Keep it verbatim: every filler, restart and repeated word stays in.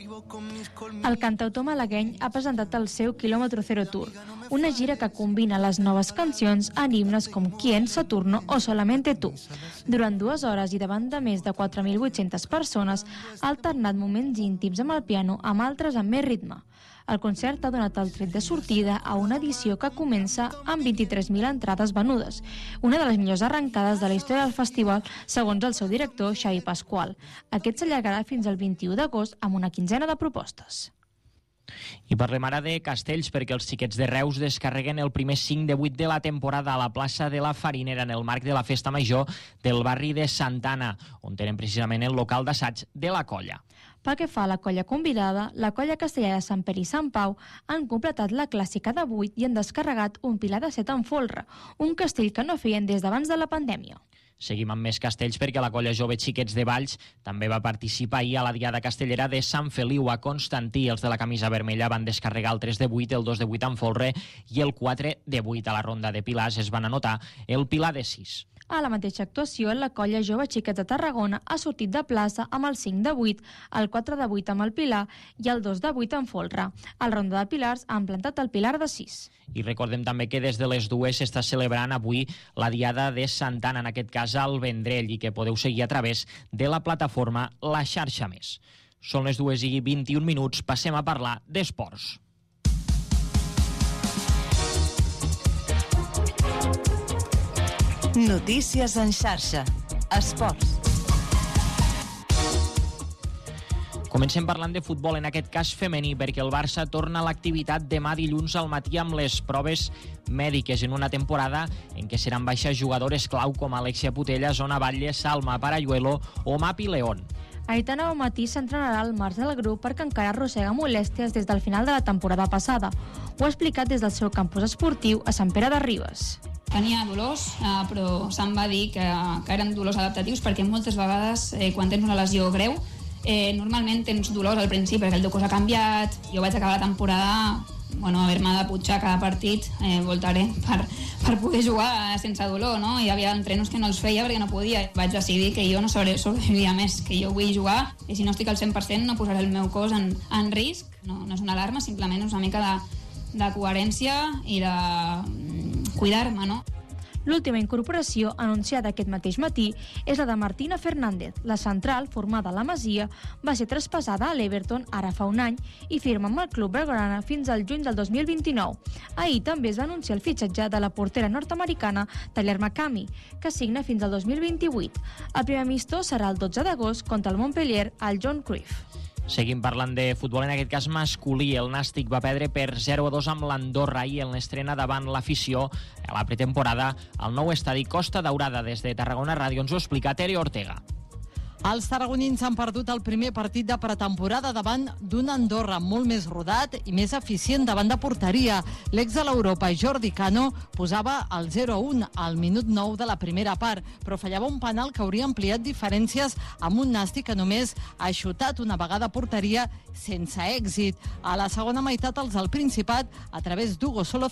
El cantautor malagueny ha presentat el seu Kilómetro Cero Tour, una gira que combina les noves cancions en himnes com Quién, Saturno o Solamente Tú. Durant dues hores i davant de més de quatre mil vuit-centes persones, ha alternat moments íntims amb el piano amb altres amb més ritme. El concert ha donat el tret de sortida a una edició que comença amb vint-i-tres mil entrades venudes, una de les millors arrencades de la història del festival, segons el seu director, Xavi Pasqual. Aquest s'allargarà fins al vint-i-u d'agost amb una quinzena de propostes. I parlem ara de Castells, perquè els xiquets de Reus descarreguen el primer cinc de vuit de la temporada a la plaça de la Farinera en el marc de la Festa Major del barri de Santana, on tenen precisament el local d'assaig de la colla. Pel que fa a la colla convidada, la colla castellà de Sant Pere i Sant Pau han completat la clàssica de vuit i han descarregat un pilar de set en folre, un castell que no feien des d'abans de la pandèmia. Seguim amb més castells perquè la colla jove Xiquets de Valls també va participar ahir a la Diada Castellera de Sant Feliu a Constantí. Els de la camisa vermella van descarregar el tres de vuit, el dos de vuit en folre i el quatre de vuit. A la ronda de pilars es van anotar el pilar de sis. A la mateixa actuació, la colla jove Xiquets de Tarragona ha sortit de plaça amb el cinc de vuit, el quatre de vuit amb el pilar i el dos de vuit en folre. Al ronda de pilars han plantat el pilar de sis. I recordem també que des de les dues s'està celebrant avui la Diada de Santana, en aquest cas al Vendrell, i que podeu seguir a través de la plataforma La Xarxa Més. Són les dues i vint-i-un minuts, passem a parlar d'esports. Notícies en xarxa. Esports. Comencem parlant de futbol, en aquest cas femení, perquè el Barça torna a l'activitat demà dilluns al matí amb les proves mèdiques en una temporada en què seran baixes jugadores clau com Alexia Putellas, Ona Batlle, Salma Parayuelo o Mapi León. Aitana Bonmatí s'entrenarà al març del grup perquè encara arrossega molèsties des del final de la temporada passada. Ho ha explicat des del seu campus esportiu a Sant Pere de Ribes. Tenia dolors, eh, però se'm va dir que, que eren dolors adaptatius perquè moltes vegades eh, quan tens una lesió greu eh, normalment tens dolors al principi perquè el teu cos ha canviat. Jo vaig acabar la temporada bueno, haver-me de putxar cada partit eh, voltaré per, per poder jugar sense dolor, no? Hi havia entrenos que no els feia perquè no podia. Vaig decidir que jo no sobreviviria més, que jo vull jugar i si no estic al cent per cent no posaré el meu cos en, en risc. No, no és una alarma, simplement és una mica de, de coherència i de mm, cuidar-me, no? L'última incorporació, anunciada aquest mateix matí, és la de Martina Fernández. La central, formada a la Masia, va ser traspassada a l'Everton ara fa un any i firma amb el club blaugrana fins al juny del dos mil vint-i-nou. Ahir també es va anunciar el fitxatge de la portera nord-americana Tyler McCamey, que signa fins al dos mil vint-i-vuit. El primer amistós serà el dotze d'agost contra el Montpellier al John Cruyff. Seguim parlant de futbol, en aquest cas masculí. El Nàstic va perdre per zero a dos amb l'Andorra i en l'estrena davant l'afició a la pretemporada al nou estadi Costa Daurada. Des de Tarragona Ràdio ens ho explica Tere Ortega. Els tarragonins han perdut el primer partit de pretemporada davant d'un Andorra molt més rodat i més eficient davant de porteria. L'ex de l'Europa, Jordi Cano, posava el zero a un al minut nou de la primera part, però fallava un penal que hauria ampliat diferències amb un Nàstic que només ha xutat una vegada a porteria sense èxit. A la segona meitat, els del Principat, a través d'Hugo Solo